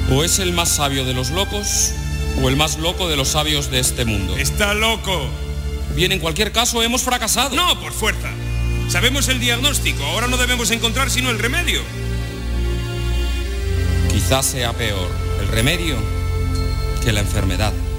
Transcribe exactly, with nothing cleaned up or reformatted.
O es el más sabio de los locos, o el más loco de los sabios de este mundo. ¡Está loco! Bien, en cualquier caso, hemos fracasado. No, por fuerza. Sabemos el diagnóstico, ahora no debemos encontrar sino el remedio. Quizás sea peor el remedio que la enfermedad.